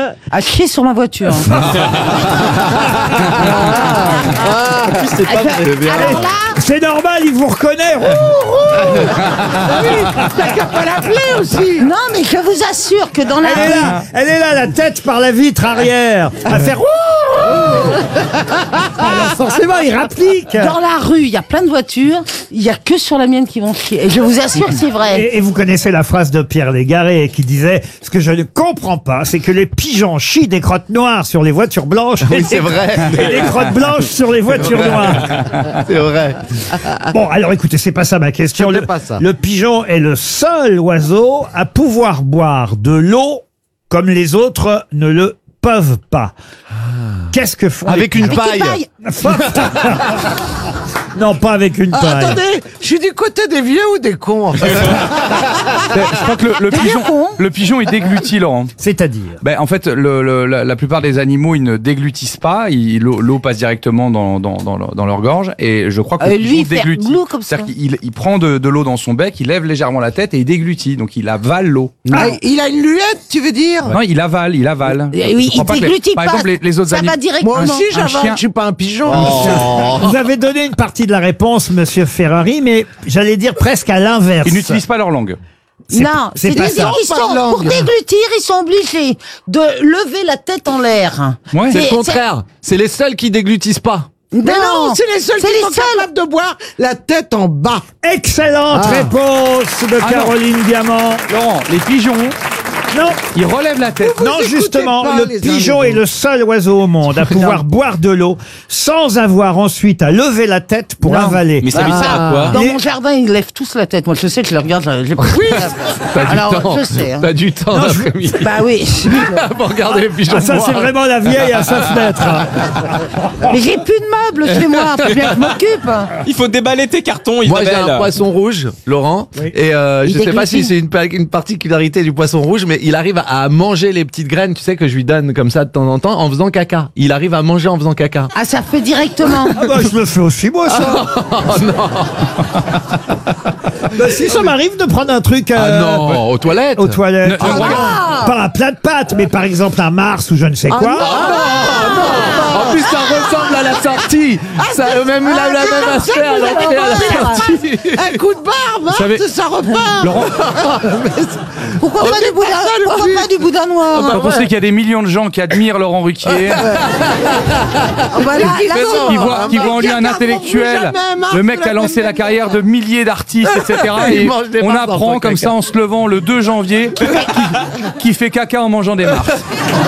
a chié sur ma voiture. C'est pas vrai. Alors là, C'est normal, il vous reconnaît. T'as qu'à pas l'appeler aussi. non, mais je vous assure que dans la rue, Elle est là, la tête par la vitre arrière, à faire. Alors forcément, il rapplique. dans la rue, il y a plein de voitures, il y a que sur la mienne qui vont chier. Et je vous assure que c'est vrai. Et vous connaissez la phrase de Pierre Légaré qui disait « Ce que je ne comprends pas, c'est que les pigeons chient des crottes noires sur les voitures blanches Oui, c'est vrai. et des crottes blanches sur les voitures noires. C'est vrai. » Bon, alors écoutez, c'est pas ça ma question. C'était pas ça. Le pigeon est le seul oiseau à pouvoir boire de l'eau comme les autres ne le peuvent pas. Qu'est-ce que font Avec les une pigeons paille. Non, pas avec une paille. Attendez, je suis du côté des vieux ou des cons en fait. Je crois que le pigeon il déglutit, Laurent. C'est-à-dire En fait, la plupart des animaux, ils ne déglutissent pas. L'eau passe directement dans leur gorge. Et je crois que le Lui, pigeon il fait déglutit. glou comme ça. C'est-à-dire qu'il prend de l'eau dans son bec, il lève légèrement la tête et il déglutit. Donc il avale l'eau. Ah, il a une luette, tu veux dire? Non, il avale. Oui, Je crois il que déglutit par pas. exemple, les autres ça animaux. va directement. Moi aussi Un j'avale, chien. je suis pas un pigeon. Vous avez donné une partie de la réponse, monsieur Ferrari, mais j'allais dire presque à l'inverse. Ils n'utilisent pas leur langue. Non, c'est pas ça. ils sont, pour déglutir, ils sont obligés de lever la tête en l'air. Ouais. C'est le contraire. C'est les seuls qui déglutissent pas. Mais non, c'est les seuls c'est qui les sont seuls. capables de boire la tête en bas. Excellente réponse de Ah, Caroline Diamant. Laurent, les pigeons, Non, ils relèvent la tête. non, écoutez justement, pas le les pigeon animaux. est le seul oiseau au monde à pouvoir boire de l'eau sans avoir ensuite à lever la tête pour Non. avaler. Mais ça lui sert à quoi? Dans Les- mon jardin, ils lèvent tous la tête. Moi, je sais, je les regarde. J'ai pas. T'as du Alors, temps. je sais. Hein. T'as du temps l'après-midi. Bah oui. Pour regarder les pigeons. Ah, ça, c'est boire. vraiment la vieille à sa fenêtre. Mais j'ai plus de meubles chez moi. Faut bien que je m'occupe. Il faut déballer tes cartons, Moi j'ai Isabelle. un poisson rouge, Laurent, Oui. et je sais pas déglutit. si c'est une particularité du poisson rouge, mais il arrive à manger les petites graines, tu sais, que je lui donne comme ça de temps en temps, en faisant caca. Il arrive à manger en faisant caca. Ah, ça fait directement. Ah bah, je le fais aussi, moi, ça. Bah, si ça m'arrive de prendre un truc Ah non, aux toilettes. aux toilettes. Ne regarde- Pas un plat de pâtes, mais par exemple un Mars ou je ne sais quoi. En plus, ça ressemble à la sortie. Ça a même la même aspect à l'entrée à la sortie. Un coup de barbe, savez- ça repart. Laurent, Pourquoi pas du boudin, pourquoi pas du boudin noir? quand on sait qu'il y a des millions de gens qui admirent Laurent Ruquier, Voilà, qui voient en lui un intellectuel, le mec qui a lancé la carrière de milliers d'artistes, etc. Il Et mange des on Mars en apprend faisant comme caca. ça en se levant le 2 janvier qui fait caca en mangeant des Mars.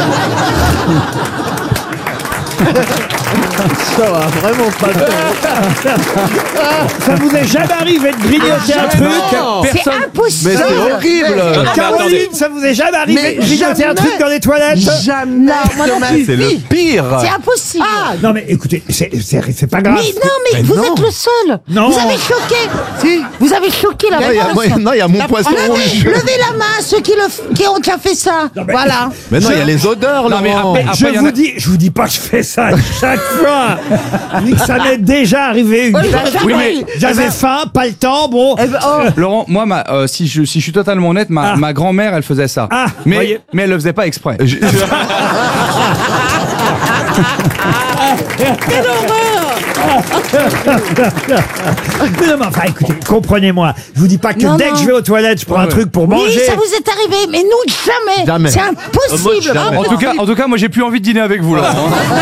Ça va vraiment pas. Ça vous est jamais arrivé de grignoter un truc? c'est Personne. Mais impossible. c'est horrible. Caroline, ça vous est jamais arrivé Mais de grignoter un jamais. truc dans les toilettes? Jamais moi non de ma plus. C'est le vie. pire. C'est impossible. Non mais écoutez, c'est pas grave. Mais non, mais vous êtes le seul. Non. Vous avez choqué. Si. Vous avez choqué la Non, il y a mon poisson rouge. Levez la main, ceux qui ont déjà fait ça. mais- Voilà. Mais non, il y a les odeurs, Non, mais Laurent. après, Je il y en vous a- dis, je vous dis pas que je fais ça chaque fois. Je dis que ça m'est déjà arrivé une fois. Oui, mais J'avais faim, pas le temps, bon. Eh ben, oh. Laurent, moi, si je suis totalement honnête, ma grand-mère, elle faisait ça. Ah, voyez. mais elle le faisait pas exprès. Mais non, mais enfin, écoutez, comprenez-moi. Je vous dis pas que Non, dès non. que je vais aux toilettes, je prends un Ouais. truc pour Oui, manger. ça vous est arrivé, mais nous jamais. Jamais. C'est impossible. jamais. En tout cas, moi, j'ai plus envie de dîner avec vous, Laurent.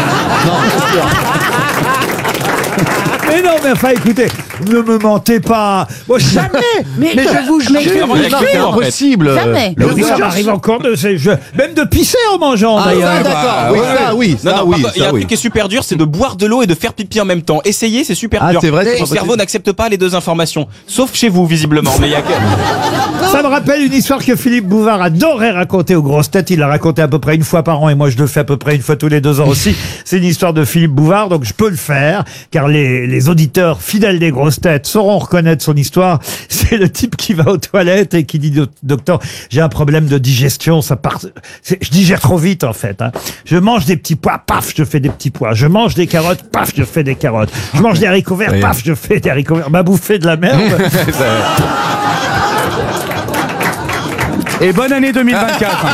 Mais non, mais enfin, écoutez, ne me mentez pas. Moi, Jamais. Mais je vous jure. Vraiment, il y a Non, que c'est vous, en fait. impossible. Jamais. Mais oui, ça m'arrive encore même de pisser en mangeant, Ah, d'ailleurs. d'accord. Oui, ça, oui. Non, Ça, non, oui. par contre, il y a Ça, un oui. truc qui est super dur, c'est de boire de l'eau et de faire pipi en même temps. Essayez, c'est super Ah, dur. c'est vrai, c'est Ton pas cerveau possible. n'accepte pas les deux informations. Sauf chez vous, visiblement. Mais il y a que... Ça me rappelle une histoire que Philippe Bouvard adorait raconter aux grosses têtes. Il la racontait à peu près une fois par an et moi je le fais à peu près une fois tous les 2 ans aussi. C'est une histoire de Philippe Bouvard, donc je peux le faire car les auditeurs fidèles des grosses têtes sauront reconnaître son histoire. C'est le type qui va aux toilettes et qui dit docteur, j'ai un problème de digestion, ça part, je digère trop vite en fait. Hein. Je mange des petits pois, paf, je fais des petits pois. Je mange des carottes, paf, je fais des carottes. Je mange des haricots verts, paf, je fais des haricots verts. M'a bouffé de la merde. Et bonne année 2024.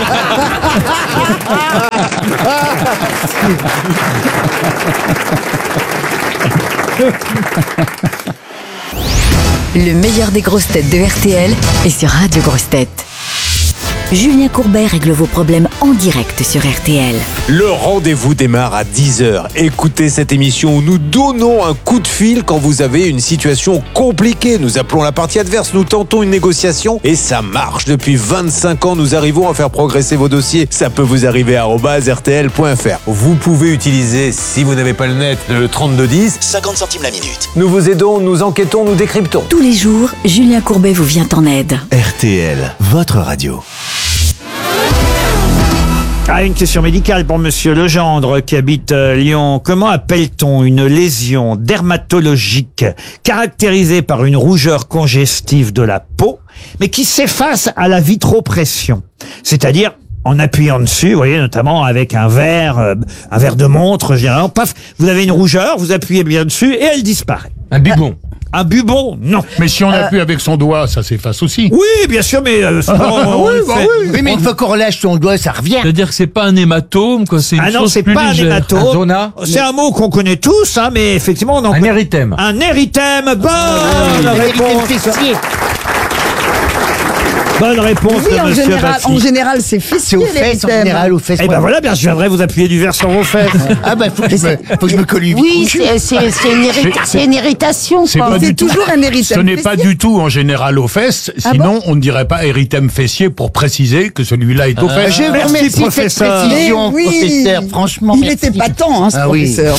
Le meilleur des grosses têtes de RTL est sur Radio Grosses Têtes. Julien Courbet règle vos problèmes en direct sur RTL. Le rendez-vous démarre à 10h. Écoutez cette émission où nous donnons un coup de fil quand vous avez une situation compliquée. Nous appelons la partie adverse, nous tentons une négociation et ça marche. Depuis 25 ans, nous arrivons à faire progresser vos dossiers. Ça peut vous arriver à @rtl.fr. Vous pouvez utiliser, si vous n'avez pas le net, le 3210. 50 centimes la minute. Nous vous aidons, nous enquêtons, nous décryptons. Tous les jours, Julien Courbet vous vient en aide. RTL, votre radio. Ah, une question médicale pour Monsieur Legendre qui habite Lyon. Comment appelle-t-on une lésion dermatologique caractérisée par une rougeur congestive de la peau, mais qui s'efface à la vitropression? C'est-à-dire en appuyant dessus, vous voyez, notamment avec un verre de montre, généralement, paf, vous avez une rougeur, vous appuyez bien dessus et elle disparaît. Un bubon. Un bubon, non. Mais si on appuie avec son doigt, ça s'efface aussi. Oui, bien sûr, mais souvent, on le fait. Oui, mais une fois qu'on relâche son doigt, ça revient. C'est-à-dire que c'est pas un hématome, quoi. C'est une Ah non, chose c'est plus pas un légère. hématome. Un zona. C'est un mot qu'on connaît tous, hein, mais effectivement, on en Un connaît. érythème. Un érythème. Bonne réponse. Bonne réponse Oui, de en Monsieur général, Baffi. c'est C'est fessier, aux fesses, en l'érythème. général, aux fesses. Eh ben voilà, bien, je viendrai vous appuyer du verre sur vos fesses. Ah bah, faut que je me colle une Oui, couche. c'est une irritation, C'est quoi. pas C'est du tout. toujours un érythème Ce n'est pas fessier. du tout en général aux fesses, Ah sinon on ne dirait pas érythème fessier pour préciser que celui-là est aux fesses. Je vous Merci, remercie de cette professeur. précision, Mais oui. professeur. Franchement, Il merci. était patent, hein, ce Ah oui. professeur.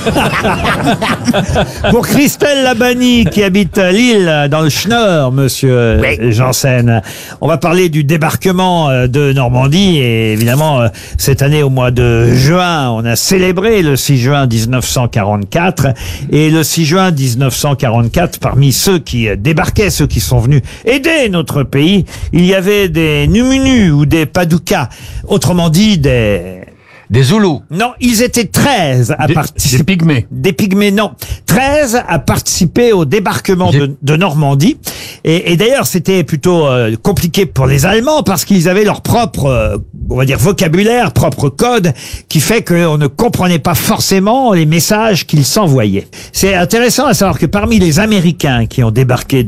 Pour Christelle Labani, qui habite à Lille, dans le Schnorr, monsieur Janssen. On va parler du débarquement de Normandie. Et évidemment, cette année, au mois de juin, on a célébré le 6 juin 1944. Et le 6 juin 1944, parmi ceux qui débarquaient, ceux qui sont venus aider notre pays, il y avait des Numunus ou des Padoukas. Autrement dit, Des Zoulous. Non, ils étaient 13 à Des participer. pygmées. Des pygmées, non. 13 à participer au débarquement de Normandie. Et d'ailleurs, c'était plutôt compliqué pour les Allemands parce qu'ils avaient leur propre, on va dire, vocabulaire, propre code, qui fait qu'on ne comprenait pas forcément les messages qu'ils s'envoyaient. C'est intéressant à savoir que parmi les Américains qui ont débarqué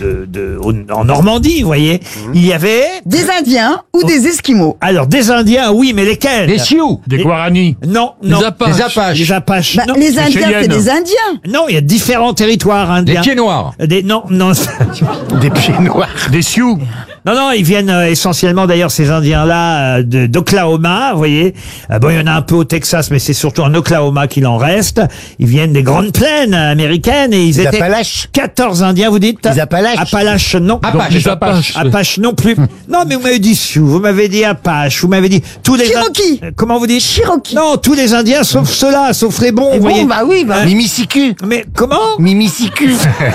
en Normandie, vous voyez, il y avait... Des Indiens ou des Esquimaux. Alors, des Indiens, oui, mais lesquels? Des Sioux. Des Guarani. Non, non. Les Apaches. Des Apaches. Les Apaches, Bah, non. les Indiens, c'est Cheyennes. des Indiens. Non, il y a différents territoires Des indiens. pieds noirs. Non, non. Des pieds noirs. Des Sioux. Non, non, ils viennent essentiellement, d'ailleurs, ces Indiens-là, d'Oklahoma, vous voyez. Bon, il y en a un peu au Texas, mais c'est surtout en Oklahoma qu'il en reste. Ils viennent des grandes plaines américaines et ils Les étaient Appalaches. 14 Indiens, vous dites? Les Appalaches. Appalaches, non. Apaches. Les Apaches. Apaches non plus. Non, mais vous m'avez dit Sioux, vous m'avez dit Apache, vous m'avez dit tous les... Cherokee. Comment vous dites? Cherokee. Non, tous les Indiens, sauf ceux-là, sauf les bons, vous voyez. Bon, bah oui, bah. Mimicicu. Mais comment? Mimicicu.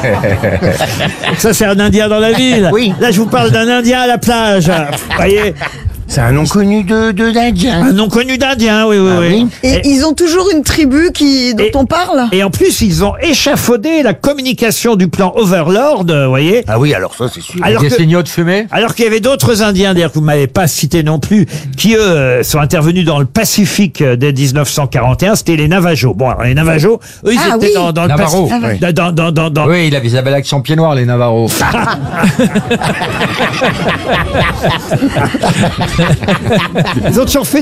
Ça, c'est un Indien dans la ville. Oui. Là, je vous parle d'un Indien à la plage. Vous voyez, C'est un nom connu d'Indien. un nom connu d'Indien, oui, oui, Ah oui. oui. Et ils ont toujours une tribu dont Et- on parle. Et en plus, ils ont échafaudé la communication du plan Overlord, vous voyez. Ah oui, alors ça, c'est sûr. Alors Des que- signaux de fumée. Alors qu'il y avait d'autres Indiens, d'ailleurs, que vous m'avez pas cités non plus, qui, eux, sont intervenus dans le Pacifique dès 1941. C'était les Navajos. Bon, alors, les Navajos, eux, ils Ah étaient oui. dans le Navarro. Pacifique. Oui. Dans- Oui, ils avaient l'accent pied noir, les Navarros. Ils ont toujours fait